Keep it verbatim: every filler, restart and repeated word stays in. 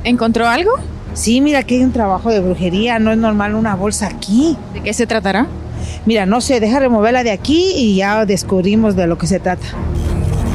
¿Encontró algo? Sí, mira, que hay un trabajo de brujería, no es normal una bolsa aquí. ¿De qué se tratará? Mira, no sé, deja removerla de aquí y ya descubrimos de lo que se trata.